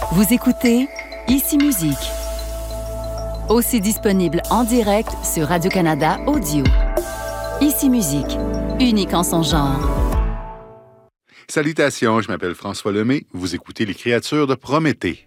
Vous écoutez Ici Musique. Aussi disponible en direct sur Radio-Canada Audio. Ici Musique, unique en son genre. Salutations, je m'appelle François Lemay. Vous écoutez Les Créatures de Prométhée.